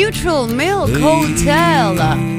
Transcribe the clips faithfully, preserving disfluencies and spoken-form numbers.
Neutral Milk Hotel.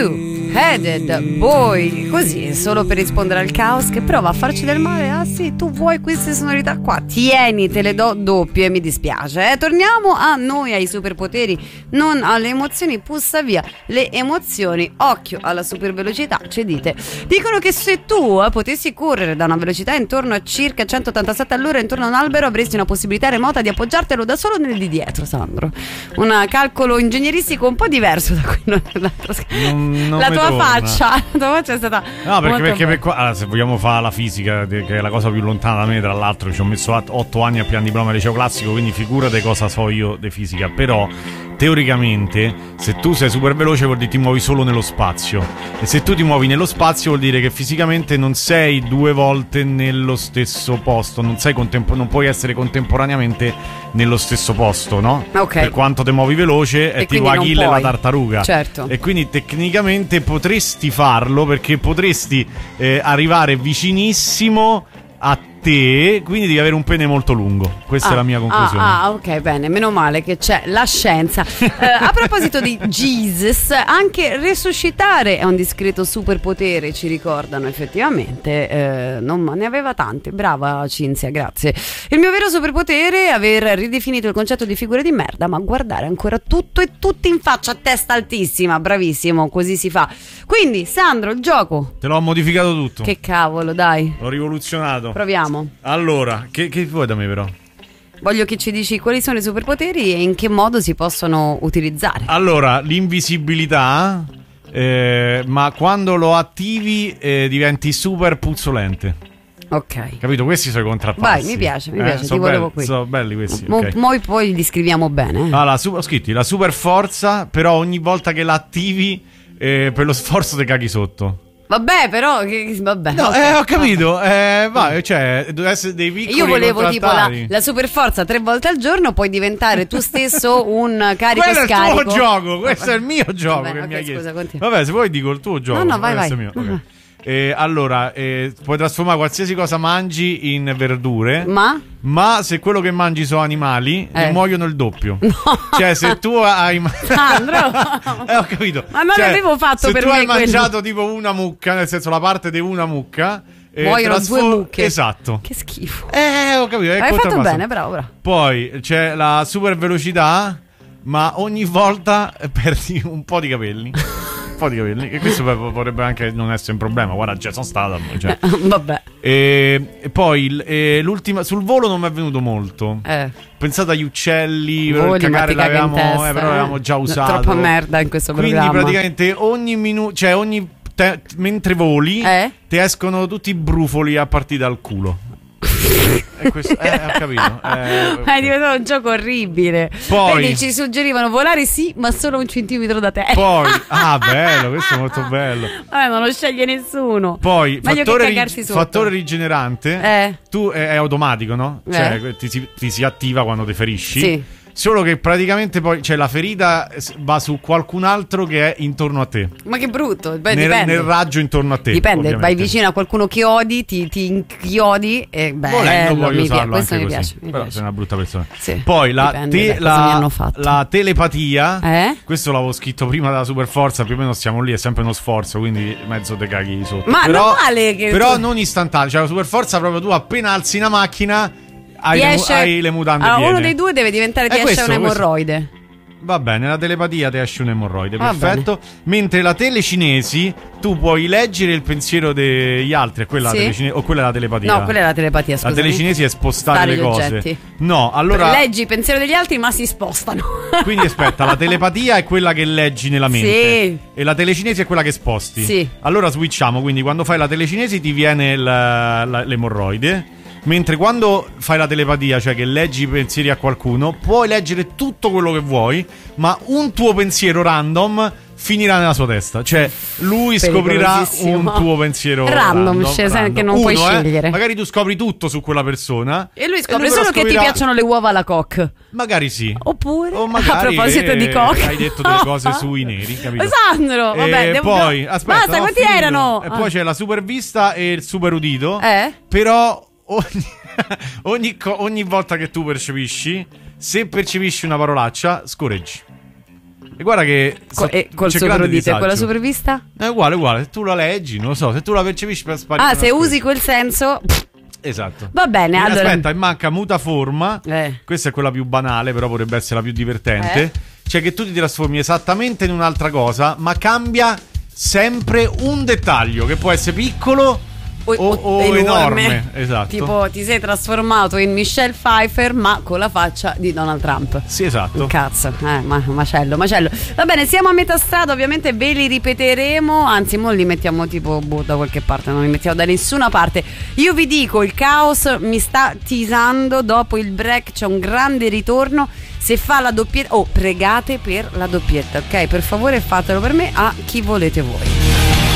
Two-Headed Boy, così solo per rispondere al caos che prova a farci del male. Ah sì, tu vuoi queste sonorità qua? Tieni, te le do doppie, mi dispiace. Eh, torniamo a noi, ai superpoteri, non alle emozioni. Pussa via le emozioni. Occhio alla supervelocità, ci dite. Dicono che se tu eh, potessi correre da una velocità intorno a circa centottantasette all'ora intorno a un albero, avresti una possibilità remota di appoggiartelo da solo nel di dietro, Sandro. Un calcolo ingegneristico un po' diverso da quello dell'altro. Non, non la tua torna. faccia la tua faccia è stata no perché, perché per qua, allora, se vogliamo fare la fisica, che è la cosa più lontana da me, tra l'altro ci ho messo otto anni a piano diploma al liceo classico, quindi figurate cosa so io di fisica. Però teoricamente se tu sei super veloce vuol dire ti muovi solo nello spazio, e se tu ti muovi nello spazio vuol dire che fisicamente non sei due volte nello stesso posto, non sei contempo- non puoi essere contemporaneamente nello stesso posto, no? Okay. Per quanto ti muovi veloce è tipo Achille e la tartaruga. Certo. E quindi tecnicamente potresti farlo, perché potresti eh, arrivare vicinissimo a te, quindi devi avere un pene molto lungo. Questa ah, è la mia conclusione. Ah, ah, ok, bene, meno male che c'è la scienza. eh, a proposito di Jesus, anche resuscitare è un discreto superpotere, ci ricordano effettivamente. Eh, non ne aveva tante. Brava Cinzia, grazie. Il mio vero superpotere è aver ridefinito il concetto di figure di merda, ma guardare ancora tutto e tutti in faccia a testa altissima. Bravissimo, così si fa. Quindi, Sandro, il gioco te l'ho modificato tutto. Che cavolo, dai. L'ho rivoluzionato. Proviamo. Allora, che, che vuoi da me però? Voglio che ci dici quali sono i superpoteri e in che modo si possono utilizzare. Allora, l'invisibilità, eh, ma quando lo attivi eh, diventi super puzzolente. Ok. Capito? Questi sono i contrappassi. Vai, mi piace, mi piace, eh, ti volevo qui. Sono belli questi. Mo, okay. Poi poi li scriviamo bene. Eh. Ah, la, ho scritti la super forza, però ogni volta che la attivi eh, per lo sforzo ti caghi sotto. Vabbè, però che, vabbè. No, okay. eh, ho capito. Eh, vai, cioè, deve essere dei piccoli. Io volevo tipo la, la super forza tre volte al giorno, puoi diventare tu stesso un carico e scarico. Quello è il tuo gioco, questo è il mio gioco. Vabbè, che okay, mi hai chiesto. Scusa, continua. Vabbè, se vuoi dico il tuo gioco. No, no, vai, vai. Mio. Okay. Eh, allora, eh, puoi trasformare qualsiasi cosa mangi in verdure. Ma? Ma se quello che mangi sono animali, eh. ne muoiono il doppio. No. Cioè, se tu hai. Sandro! eh, ho capito. Ma non cioè, l'avevo fatto se per tu me hai quello. mangiato tipo una mucca, nel senso la parte di una mucca. Eh, muoiono trasfor- due mucche. Esatto. Che schifo. Eh, ho capito. Hai fatto bene, bravo, bravo. Poi c'è la super velocità, ma ogni volta perdi un po' di capelli. Un po' di capelli. E questo potrebbe anche non essere un problema. Guarda, già sono stato. Cioè. Vabbè. E, e poi e l'ultima. Sul volo non mi è venuto molto. Eh. Pensate agli uccelli. Voli, cagare l'avevamo, testa, eh, però l'avevamo già usato. Troppa merda in questo Quindi programma. Quindi praticamente ogni minuto. Cioè ogni. Te, mentre voli eh? ti escono tutti i brufoli a partire dal culo. E questo, eh, ho capito. Eh, È diventato un gioco orribile. Poi Vedi, ci suggerivano volare sì, ma solo un centimetro da te. Poi, ah, bello, questo è molto bello. Vabbè, non lo sceglie nessuno. Poi, meglio fattore, che cagarsi rig- sotto. fattore rigenerante. Eh. Tu è, è automatico, no? Cioè, eh. ti, si, ti si attiva quando ti ferisci. Sì. Solo che praticamente poi, cioè, la ferita va su qualcun altro che è intorno a te. Ma che brutto. Beh, nel, dipende. nel raggio intorno a te. Dipende, ovviamente. vai vicino a qualcuno che odi, ti, ti inchiodi e bello, Volendo puoi mi usarlo piace, questo anche mi così. piace, mi Però piace. sei una brutta persona. Sì, Poi la, dipende te, da cosa mi la, hanno fatto. la telepatia, eh? questo l'avevo scritto prima della super forza, più o meno stiamo lì, è sempre uno sforzo, quindi mezzo te caghi sotto. Ma però, non vale che però tu... non istantaneo, cioè la super forza proprio tu appena alzi una macchina hai, le, esce... hai le mutande allora, piene. uno dei due deve diventare ti Eh, esce questo, un'emorroide. Va bene, la telepatia ti esce un'emorroide, Va perfetto. Mentre la telecinesi, tu puoi leggere il pensiero degli altri, è quella sì? la telecinesi, o quella è la telepatia? No, quella è la telepatia, scusami. La telecinesi è spostare Stare le gli cose. oggetti. No, allora leggi il pensiero degli altri, ma si spostano. quindi aspetta, la telepatia è quella che leggi nella mente. Sì. E la telecinesi è quella che sposti. Sì. Allora switchiamo, quindi quando fai la telecinesi ti viene la, la, l'emorroide. Mentre quando fai la telepatia, cioè che leggi i pensieri a qualcuno, puoi leggere tutto quello che vuoi, ma un tuo pensiero random finirà nella sua testa. Cioè lui scoprirà un tuo pensiero random, random, cioè, random. che non Uno, puoi eh, scegliere. magari tu scopri tutto su quella persona e lui scopre e lui solo scoprirà... che ti piacciono le uova alla coque. Magari sì. Oppure o magari a proposito di coque hai detto delle cose sui neri, capito? Sandro, vabbè, e devo... poi aspetta, basta, quanti finito. erano? E poi c'è la super vista e il super udito. Eh? Però ogni, ogni, ogni volta che tu percepisci, se percepisci una parolaccia, scorreggi. E guarda che Co- e col c'è grande soprodito e con la disagio. sopravvista? È uguale, uguale. Se tu la leggi, non lo so, se tu la percepisci per sparire. Ah, se usi quel senso. Esatto. Va bene, Quindi allora. aspetta, e manca mutaforma. Eh. Questa è quella più banale, però potrebbe essere la più divertente. Eh. Cioè che tu ti trasformi esattamente in un'altra cosa, ma cambia sempre un dettaglio, che può essere piccolo o, o enorme. Esatto. Tipo ti sei trasformato in Michelle Pfeiffer ma con la faccia di Donald Trump. Sì, esatto. Cazzo, eh, ma, macello, macello. Va bene, siamo a metà strada, ovviamente ve li ripeteremo. Anzi, mo li mettiamo tipo boh, da qualche parte, non li mettiamo da nessuna parte. Io vi dico, il caos mi sta teasando. Dopo il break c'è un grande ritorno. Se fa la doppietta, oh, pregate per la doppietta, ok? Per favore fatelo per me, a chi volete voi.